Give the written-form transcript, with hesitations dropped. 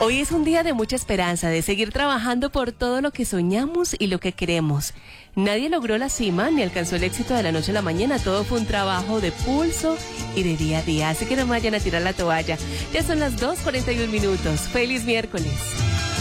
Hoy es un día de mucha esperanza, de seguir trabajando por todo lo que soñamos y lo que queremos. Nadie logró la cima ni alcanzó el éxito de la noche a la mañana. Todo fue un trabajo de pulso y de día a día. Así que no vayan a tirar la toalla. Ya son las 2:41. ¡Feliz miércoles!